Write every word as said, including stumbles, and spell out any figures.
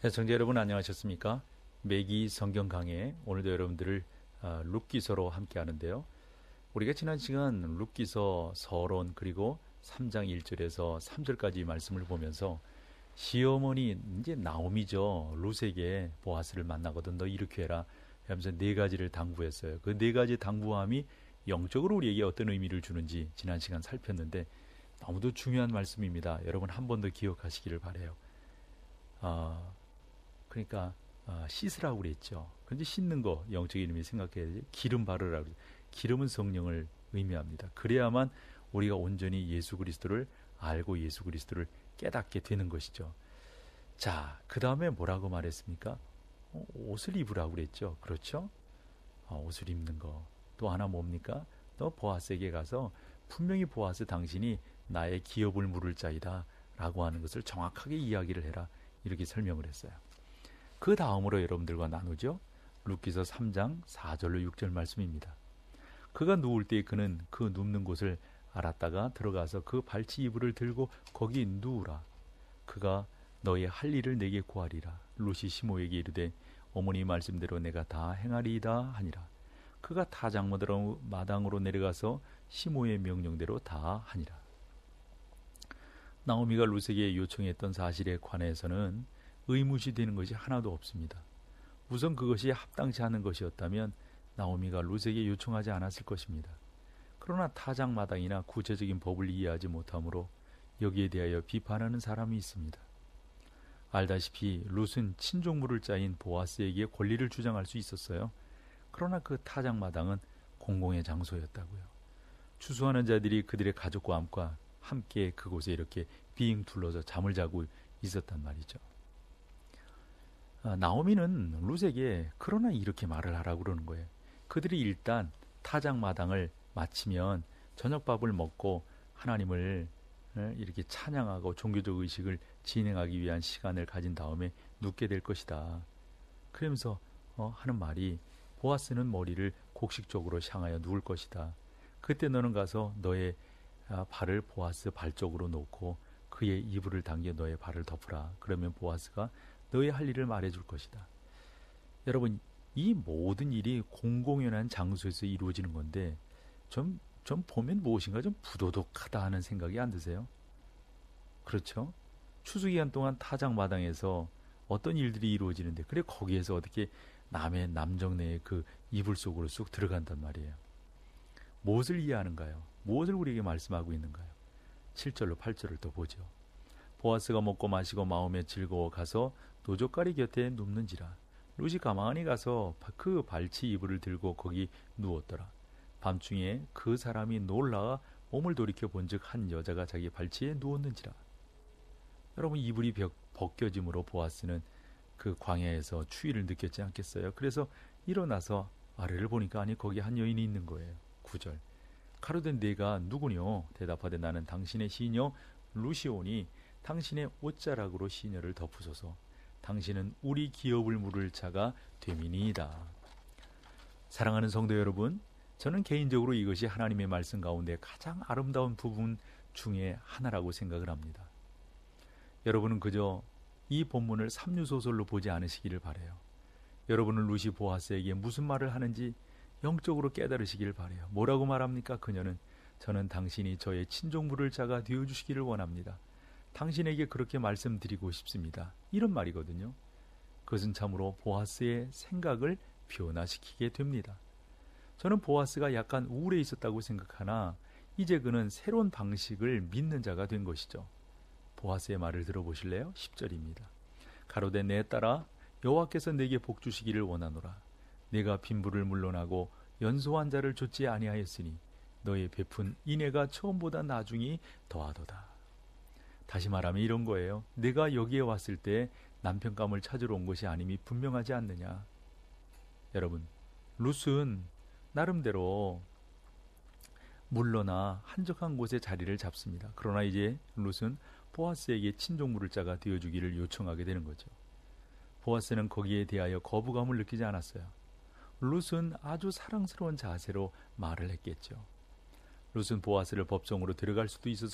시청자 여러분 안녕하셨습니까? 매기 성경 강해 오늘도 여러분들을 아, 룻기서로 함께 하는데요. 우리가 지난 시간 룻기서 서론 그리고 삼 장 일 절에서 삼 절까지 말씀을 보면서 시어머니 이제 나오미죠. 룻에게 보아스를 만나거든 너 이렇게 해라 하면서 네 가지를 당부했어요. 그 네 가지 당부함이 영적으로 우리에게 어떤 의미를 주는지 지난 시간 살폈는데 너무도 중요한 말씀입니다. 여러분 한 번 더 기억하시기를 바라요. 아, 그러니까 아, 씻으라고 그랬죠. 그런데 씻는 거 영적인 의미 생각해야 돼. 기름 바르라고 그랬죠. 기름은 성령을 의미합니다. 그래야만 우리가 온전히 예수 그리스도를 알고 예수 그리스도를 깨닫게 되는 것이죠. 자, 그 다음에 뭐라고 말했습니까? 어, 옷을 입으라고 그랬죠. 그렇죠? 아, 옷을 입는 거. 또 하나 뭡니까? 너 보아스에게 가서 분명히 보아스 당신이 나의 기업을 물을 자이다 라고 하는 것을 정확하게 이야기를 해라. 이렇게 설명을 했어요. 그 다음으로 여러분들과 나누죠. 룻기서 삼 장 사 절로 육 절 말씀입니다. 그가 누울 때 그는 그 눕는 곳을 알았다가 들어가서 그 발치 이불을 들고 거기 누우라. 그가 너의 할 일을 내게 구하리라. 룻이 시모에게 이르되 어머니 말씀대로 내가 다 행하리이다 하니라. 그가 타작마당으로 마당으로 내려가서 시모의 명령대로 다 하니라. 나오미가 룻에게 요청했던 사실에 관해서는 의무시되는 것이 하나도 없습니다. 우선 그것이 합당치 않은 것이었다면 나오미가 룻에게 요청하지 않았을 것입니다. 그러나 타작마당이나 구체적인 법을 이해하지 못하므로 여기에 대하여 비판하는 사람이 있습니다. 알다시피 룻은 친족물을 짜인 보아스에게 권리를 주장할 수 있었어요. 그러나 그 타작마당은 공공의 장소였다고요. 추수하는 자들이 그들의 가족과 함과 함께 그곳에 이렇게 빙 둘러서 잠을 자고 있었단 말이죠. 아, 나오미는 룻에게 그러나 이렇게 말을 하라고 그러는 거예요. 그들이 일단 타작마당을 마치면 저녁밥을 먹고 하나님을 이렇게 찬양하고 종교적 의식을 진행하기 위한 시간을 가진 다음에 눕게 될 것이다. 그러면서 어, 하는 말이 보아스는 머리를 곡식 쪽으로 향하여 누울 것이다. 그때 너는 가서 너의 발을 보아스 발 쪽으로 놓고 그의 이불을 당겨 너의 발을 덮으라. 그러면 보아스가 너의 할 일을 말해줄 것이다. 여러분, 이 모든 일이 공공연한 장소에서 이루어지는 건데 좀, 좀 보면 무엇인가 좀 부도덕하다 하는 생각이 안 드세요? 그렇죠? 추수기간 동안 타작마당에서 어떤 일들이 이루어지는데 그래 거기에서 어떻게 남의 남정네의 그 이불 속으로 쑥 들어간단 말이에요. 무엇을 이해하는가요? 무엇을 우리에게 말씀하고 있는가요? 칠 절로 팔 절을 또 보죠. 보아스가 먹고 마시고 마음에 즐거워 가서 노젓가리 곁에 눕는지라. 룻이 가만히 가서 그 발치 이불을 들고 거기 누웠더라. 밤중에 그 사람이 놀라 몸을 돌이켜 본즉 한 여자가 자기 발치에 누웠는지라. 여러분 이불이 벗겨짐으로 보아스는 그 광야에서 추위를 느꼈지 않겠어요? 그래서 일어나서 아래를 보니까 아니 거기 한 여인이 있는 거예요. 구 절. 가로되 내가 누구뇨? 대답하되 나는 당신의 시녀 룻이오니 당신의 옷자락으로 시녀를 덮으소서. 당신은 우리 기업을 물을 자가 됨이니이다. 사랑하는 성도 여러분, 저는 개인적으로 이것이 하나님의 말씀 가운데 가장 아름다운 부분 중에 하나라고 생각을 합니다. 여러분은 그저 이 본문을 삼류소설로 보지 않으시기를 바라요. 여러분은 룻이 보아스에게 무슨 말을 하는지 영적으로 깨달으시기를 바라요. 뭐라고 말합니까? 그녀는 저는 당신이 저의 친족물을 자가 되어주시기를 원합니다. 당신에게 그렇게 말씀드리고 싶습니다. 이런 말이거든요. 그것은 참으로 보아스의 생각을 변화시키게 됩니다. 저는 보아스가 약간 우울해 있었다고 생각하나 이제 그는 새로운 방식을 믿는 자가 된 것이죠. 보아스의 말을 들어보실래요? 십 절입니다. 가로되 내 딸아 여호와께서 내게 복 주시기를 원하노라. 내가 빈부를 물러나고 연소한 자를 좇지 아니하였으니 너의 베푼 인애가 처음보다 나중이 더하도다. 다시 말하면 이런 거예요. 내가 여기에 왔을 때 남편감을 찾으러 온 것이 아님이 분명하지 않느냐. 여러분, 룻은 나름대로 물러나 한적한 곳에 자리를 잡습니다. 그러나 이제 룻은 보아스에게 친족물을 자가 되어주기를 요청하게 되는 거죠. 보아스는 거기에 대하여 거부감을 느끼지 않았어요. 룻은 아주 사랑스러운 자세로 말을 했겠죠. 룻은 보아스를 법정으로 들어갈 수도 있었을